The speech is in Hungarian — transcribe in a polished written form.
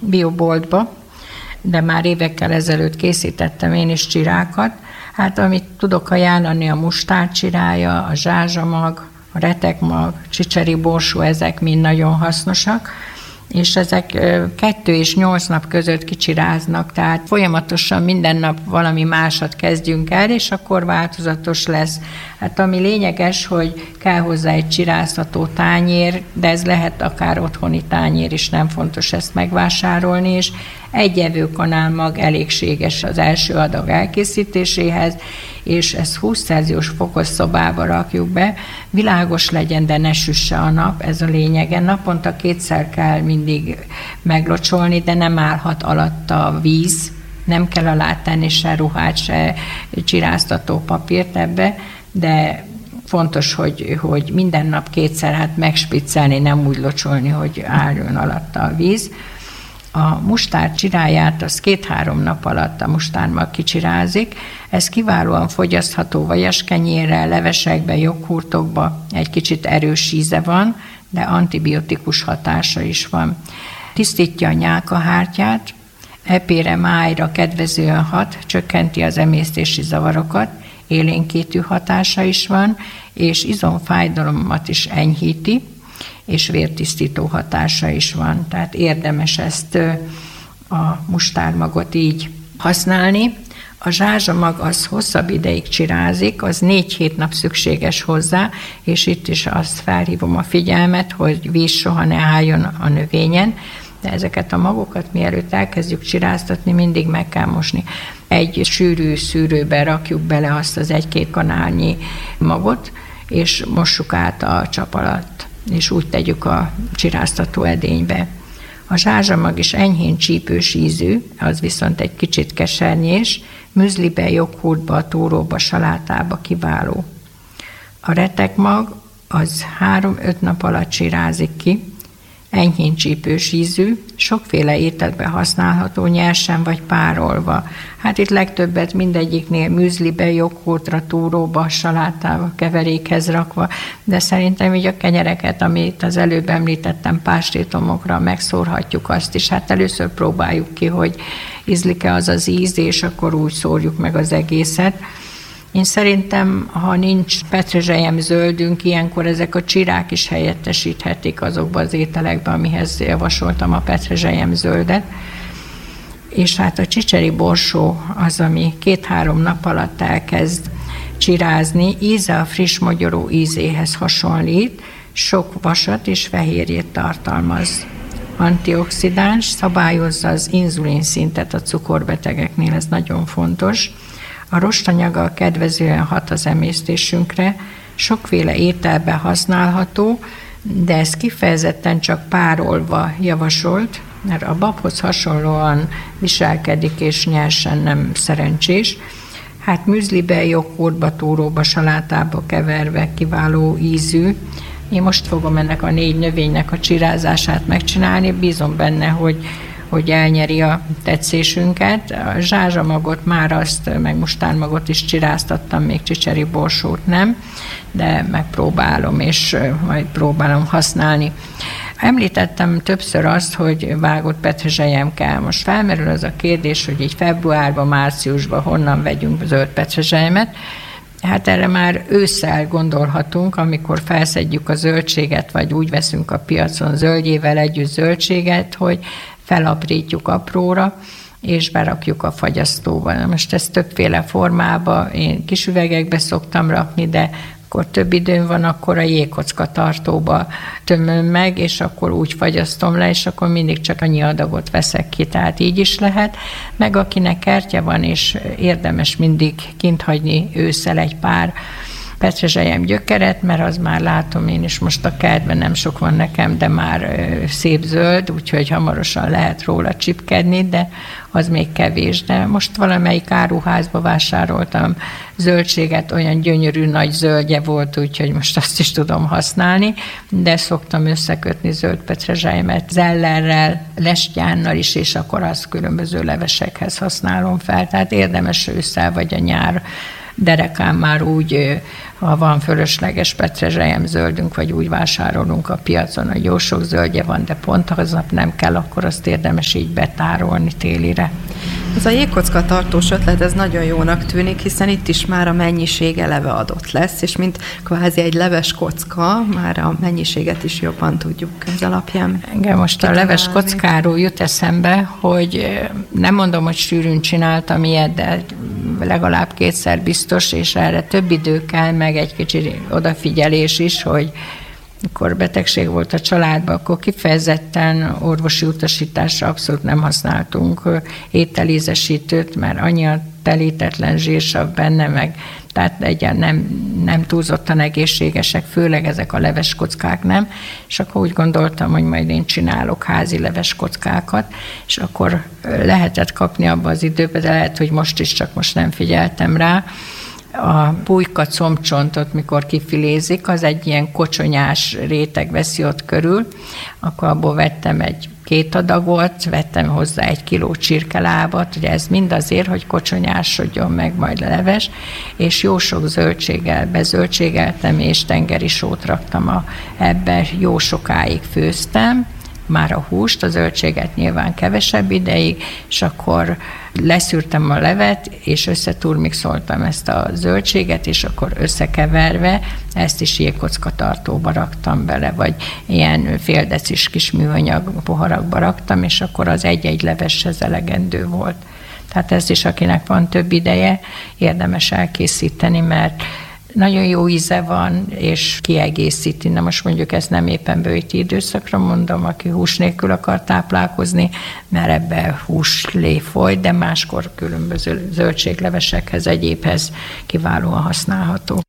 bioboltba, de már évekkel ezelőtt készítettem én is csirákat. Hát amit tudok ajánlani, a mustárcsirája, a zsázsamag, a retekmag, csicseri borsó, ezek mind nagyon hasznosak, és ezek 2 és 8 nap között kicsiráznak, tehát folyamatosan minden nap valami másat kezdjünk el, és akkor változatos lesz. Hát ami lényeges, hogy kell hozzá egy csiráztató tányér, de ez lehet akár otthoni tányér is, nem fontos ezt megvásárolni, és egy evőkanálmag elégséges az első adag elkészítéséhez, és ezt 20 Celsius fokos szobába rakjuk be, világos legyen, de ne süsse a nap, ez a lényege. Naponta 2-szer kell mindig meglocsolni, de nem állhat alatta a víz, nem kell alá tenni se ruhát, se csiráztató papírt ebbe, de fontos, hogy minden nap 2-szer hát megspiccelni, nem úgy locsolni, hogy álljon alatta a víz. A mustár csiráját az 2-3 nap alatt a mustármag kicsirázik. Ez kiválóan fogyasztható vajaskenyérrel, levesekbe, joghurtokba, egy kicsit erős íze van, de antibiotikus hatása is van. Tisztítja a nyálkahártyát, epére, májra kedvezően hat, csökkenti az emésztési zavarokat, élénkítő hatása is van, és izomfájdalomat is enyhíti, és vértisztító hatása is van. Tehát érdemes ezt a mustármagot így használni. A zsázsamag az hosszabb ideig csirázik, az 4 nap szükséges hozzá, és itt is azt felhívom a figyelmet, hogy víz soha ne álljon a növényen, de ezeket a magokat mielőtt elkezdjük csiráztatni, mindig meg kell mosni. Egy sűrű szűrőbe rakjuk bele azt az 1-2 kanálnyi magot, és mossuk át a csap alatt, és úgy tegyük a csiráztató edénybe. A zsázsamag is enyhén csípős ízű, az viszont egy kicsit kesernyés, műzlibe, joghurtba, túróba, salátába kiváló. A retekmag az 3-5 nap alatt csirázik ki, enyhén csípős ízű, sokféle ételben használható, nyersen vagy párolva. Hát itt legtöbbet mindegyiknél műzlibe, joghurtra, túróba, salátába, keverékhez rakva, de szerintem így a kenyereket, amit az előbb említettem, pástétomokra megszórhatjuk azt is. Hát először próbáljuk ki, hogy ízlik-e az az íz, és akkor úgy szórjuk meg az egészet. Én szerintem, ha nincs petrezselyem zöldünk, ilyenkor ezek a csirák is helyettesíthetik azokban az ételekben, amihez javasoltam a petrezselyem zöldet. És hát a csicseri borsó az, ami 2-3 nap alatt elkezd csirázni, íze a friss mogyoró ízéhez hasonlít, sok vasat és fehérjét tartalmaz. Antioxidáns, szabályozza az inzulin szintet a cukorbetegeknél, ez nagyon fontos. A rostanyaggal kedvezően hat az emésztésünkre, sokféle ételben használható, de ez kifejezetten csak párolva javasolt, mert a babhoz hasonlóan viselkedik, és nyersen nem szerencsés. Hát műzlibe, joghurtba, túróba, salátába keverve kiváló ízű. Én most fogom ennek a 4 növénynek a csirázását megcsinálni, bízom benne, hogy elnyeri a tetszésünket. A zsázsamagot már azt, meg mustármagot is csiráztattam, még csicseri borsót nem, de megpróbálom, és majd próbálom használni. Említettem többször azt, hogy vágott petrezselyem kell. Most felmerül az a kérdés, hogy így februárban, márciusban honnan vegyünk zöld petrezselyemet. Hát erre már ősszel gondolhatunk, amikor felszedjük a zöldséget, vagy úgy veszünk a piacon zöldjével együtt zöldséget, hogy felaprítjuk apróra, és berakjuk a fagyasztóba. Most ezt többféle formában, én kis üvegekbe szoktam rakni, de akkor több időm van, akkor a jégkocka tartóba tömöm meg, és akkor úgy fagyasztom le, és akkor mindig csak annyi adagot veszek ki, tehát így is lehet. Meg akinek kertje van, és érdemes mindig kint hagyni ősszel egy pár petrezselyem gyökeret, mert az már látom én is most a kertben, nem sok van nekem, de már szép zöld, úgyhogy hamarosan lehet róla csipkedni, de az még kevés. De most valamelyik áruházba vásároltam zöldséget, olyan gyönyörű nagy zöldje volt, úgyhogy most azt is tudom használni, de szoktam összekötni zöld petrezselyemet zellerrel, lestjánnal is, és akkor azt különböző levesekhez használom fel. Tehát érdemes ősszel vagy a nyár derekán már úgy Ha van fölösleges petrezselyem zöldünk, vagy úgy vásárolunk a piacon, hogy jó sok zöldje van, de pont aznap nem kell, akkor azt érdemes így betárolni télire. Ez a jégkocka tartós ötlet, ez nagyon jónak tűnik, hiszen itt is már a mennyiség eleve adott lesz, és mint kvázi egy leves kocka, már a mennyiséget is jobban tudjuk ez alapján. Engem most a leves kockáról jut eszembe, hogy nem mondom, hogy sűrűn csináltam ilyet, de legalább 2-szer biztos, és erre több idő kell, meg egy kicsi odafigyelés is, hogy mikor betegség volt a családban, akkor kifejezetten orvosi utasításra abszolút nem használtunk ételízesítőt, mert annyi a telítetlen zsírsav benne, meg tehát nem túlzottan egészségesek, főleg ezek a leves kockák nem, és akkor úgy gondoltam, hogy majd én csinálok házi leves kockákat, és akkor lehetett kapni abba az időben, de lehet, hogy most is, csak most nem figyeltem rá. A pulyka combcsontot, mikor kifilézik, az egy ilyen kocsonyás réteg veszi ott körül, akkor abból vettem 2 adagot, vettem hozzá 1 kiló csirkelábat, ugye ez mind azért, hogy kocsonyásodjon meg majd a leves, és jó sok zöldséggel bezöldségeltem, és tengeri sót raktam ebbe, jó sokáig főztem, már a húst, a zöldséget nyilván kevesebb ideig, és akkor leszűrtem a levet, és összeturmixoltam ezt a zöldséget, és akkor összekeverve ezt is jégkocka tartóba raktam bele, vagy ilyen fél decis kis műanyag poharakba raktam, és akkor az egy-egy leveshez elegendő volt. Tehát ez is, akinek van több ideje, érdemes elkészíteni, mert nagyon jó íze van, és kiegészíti. Na most mondjuk ezt nem éppen bőti időszakra mondom, aki hús nélkül akar táplálkozni, mert ebbe húslé folyt, de máskor különböző zöldséglevesekhez, egyébhez kiválóan használható.